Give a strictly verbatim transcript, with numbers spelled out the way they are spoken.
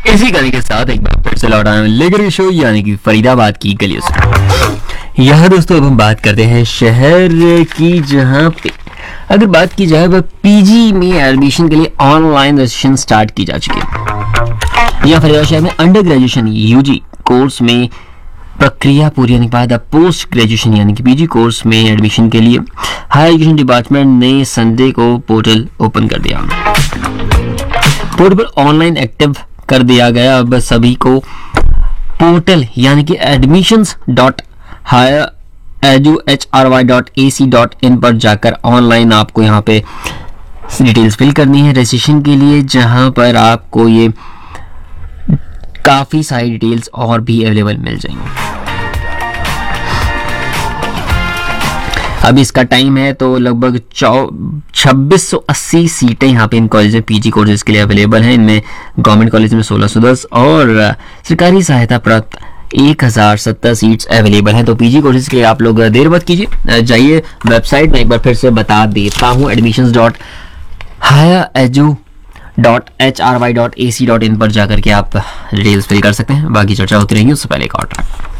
इसी गाने के साथ एक बार फिर से लौट आए लेकर शो यानी कि फरीदाबाद की गलियों से। यहाँ दोस्तों अब हम बात करते हैं शहर की, जहाँ पे अगर बात की जाए वह पीजी में एडमिशन के लिए ऑनलाइन रजिस्ट्रेशन स्टार्ट की जा चुकी है। यहाँ फरीदाबाद शहर में अंडर ग्रेजुएशन यूजी कोर्स में प्रक्रिया पूरी होने के बाद अब पोस्ट ग्रेजुएशन यानी कि पीजी कोर्स में एडमिशन के लिए हायर एजुकेशन डिपार्टमेंट ने संडे को पोर्टल ओपन कर दिया। पोर्टल ऑनलाइन एक्टिव कर दिया गया। अब सभी को पोर्टल यानी कि admissions dot higher edu H R Y dot A C dot in पर जाकर ऑनलाइन आपको यहाँ पे डिटेल्स फिल करनी है रजिस्ट्रेशन के लिए, जहाँ पर आपको ये काफ़ी सारी डिटेल्स और भी अवेलेबल मिल जाएंगी। अब इसका टाइम है तो लगभग छब्बीस सौ अस्सी सीटें यहाँ पे इन कॉलेज में पीजी कोर्सेज के लिए अवेलेबल हैं। इनमें गवर्नमेंट कॉलेज में सोलह सौ दस और सरकारी सहायता प्राप्त एक हज़ार सत्तर सीट्स अवेलेबल हैं। तो पीजी कोर्सेज के लिए आप लोग देर मत कीजिए, जाइए वेबसाइट में एक बार फिर से बता देता हूँ, admissions dot higher edu dot H R Y dot A C dot in पर जाकर के आप डिटेल्स फिल कर सकते हैं। बाकी चर्चा होती रहेगी, उससे पहले एक और ट्रैक।